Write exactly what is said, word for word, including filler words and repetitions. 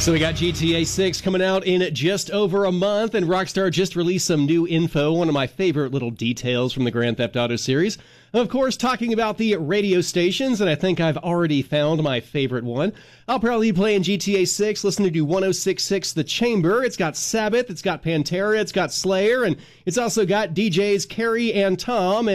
So we got G T A six coming out in just over a month, and Rockstar just released some new info, one of my favorite little details from the Grand Theft Auto series. Of course, talking about the radio stations, and I think I've already found my favorite one. I'll probably be playing G T A six, listening to one oh six point six The Chamber. It's got Sabbath, it's got Pantera, it's got Slayer, and it's also got D Js Carrie and Tom, and